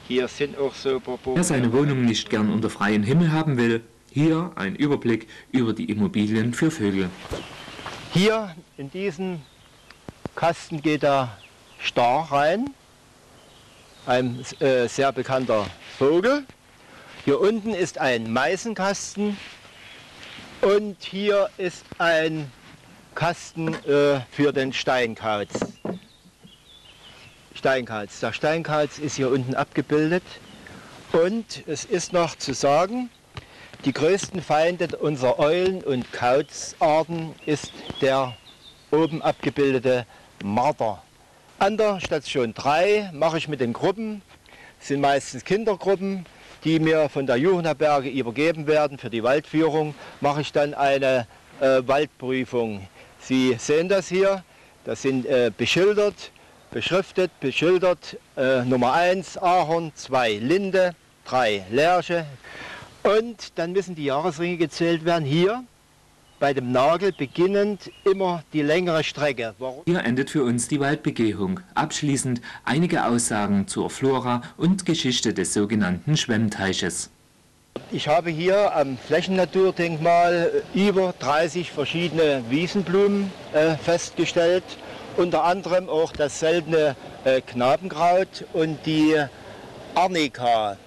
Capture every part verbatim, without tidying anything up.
Hier sind auch so Wer seine Wohnung nicht gern unter freiem Himmel haben will, hier ein Überblick über die Immobilien für Vögel. Hier in diesen Kasten geht der Star rein, ein äh, sehr bekannter Vogel. Hier unten ist ein Meißenkasten und hier ist ein Kasten äh, für den Steinkauz. Steinkauz. Der Steinkauz ist hier unten abgebildet und es ist noch zu sagen, die größten Feinde unserer Eulen- und Kauzarten ist der oben abgebildete Marder. An der Station drei mache ich mit den Gruppen, das sind meistens Kindergruppen, die mir von der Jugendherberge übergeben werden für die Waldführung, mache ich dann eine äh, Waldprüfung. Sie sehen das hier, das sind äh, beschildert, beschriftet, beschildert, äh, Nummer eins Ahorn, zwei Linde, drei Lärche und dann müssen die Jahresringe gezählt werden. Hier bei dem Nagel beginnend immer die längere Strecke. Warum? Hier endet für uns die Waldbegehung. Abschließend einige Aussagen zur Flora und Geschichte des sogenannten Schwemmteiches. Ich habe hier am Flächennaturdenkmal über dreißig verschiedene Wiesenblumen äh, festgestellt. Unter anderem auch das seltene äh, Knabenkraut und die Arnika.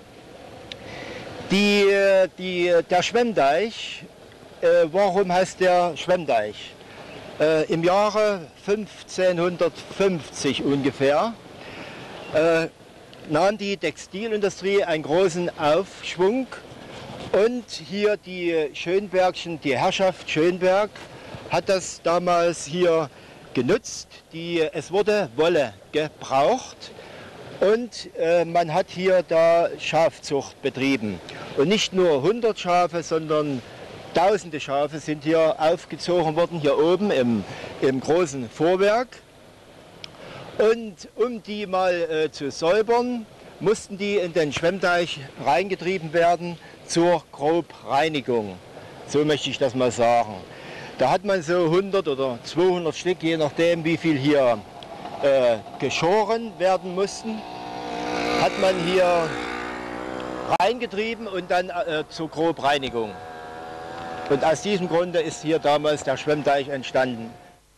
Die, die, der Schwemmteich, äh, warum heißt der Schwemmteich? Äh, Im Jahre fünfzehnhundertfünfzig ungefähr äh, nahm die Textilindustrie einen großen Aufschwung und hier die Schönbergchen, die Herrschaft Schönberg hat das damals hier genutzt. Die, es wurde Wolle gebraucht und äh, man hat hier da Schafzucht betrieben. Und nicht nur hundert Schafe, sondern tausende Schafe sind hier aufgezogen worden, hier oben im, im großen Vorwerk. Und um die mal äh, zu säubern, mussten die in den Schwemmteich reingetrieben werden zur Grobreinigung. So möchte ich das mal sagen. Da hat man so hundert oder zweihundert Stück, je nachdem wie viel hier äh, geschoren werden mussten, hat man hier reingetrieben und dann äh, zur Grobreinigung. Und aus diesem Grunde ist hier damals der Schwemmteich entstanden.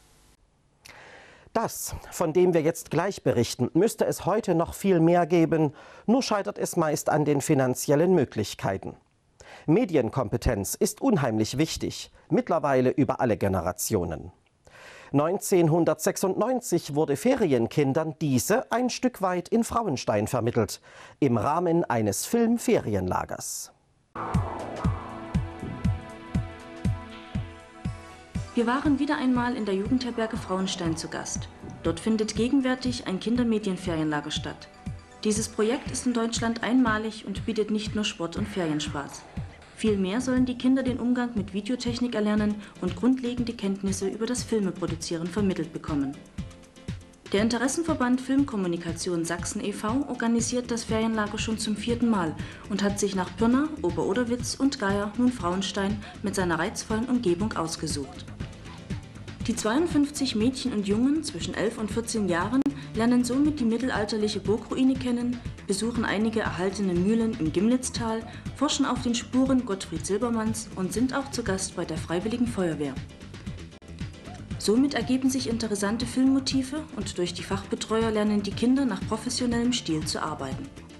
Das, von dem wir jetzt gleich berichten, müsste es heute noch viel mehr geben, nur scheitert es meist an den finanziellen Möglichkeiten. Medienkompetenz ist unheimlich wichtig, mittlerweile über alle Generationen. neunzehnhundertsechsundneunzig wurde Ferienkindern diese ein Stück weit in Frauenstein vermittelt, im Rahmen eines Filmferienlagers. Wir waren wieder einmal in der Jugendherberge Frauenstein zu Gast. Dort findet gegenwärtig ein Kindermedienferienlager statt. Dieses Projekt ist in Deutschland einmalig und bietet nicht nur Sport und Ferienspaß. Vielmehr sollen die Kinder den Umgang mit Videotechnik erlernen und grundlegende Kenntnisse über das Filmeproduzieren vermittelt bekommen. Der Interessenverband Filmkommunikation Sachsen e V organisiert das Ferienlager schon zum vierten Mal und hat sich nach Pirna, Ober-Oderwitz und Geier nun Frauenstein mit seiner reizvollen Umgebung ausgesucht. Die zweiundfünfzig Mädchen und Jungen zwischen elf und vierzehn Jahren lernen somit die mittelalterliche Burgruine kennen, besuchen einige erhaltene Mühlen im Gimlitztal, forschen auf den Spuren Gottfried Silbermanns und sind auch zu Gast bei der Freiwilligen Feuerwehr. Somit ergeben sich interessante Filmmotive und durch die Fachbetreuer lernen die Kinder nach professionellem Stil zu arbeiten.